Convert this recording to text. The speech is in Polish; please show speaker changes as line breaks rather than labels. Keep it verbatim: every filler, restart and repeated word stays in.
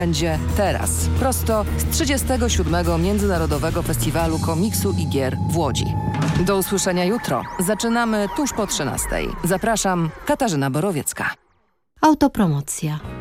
będzie teraz, prosto z trzydziestego siódmego Międzynarodowego Festiwalu Komiksu i Gier w Łodzi. Do usłyszenia jutro. Zaczynamy tuż po trzynastej. Zapraszam, Katarzyna Borowiecka.
Autopromocja.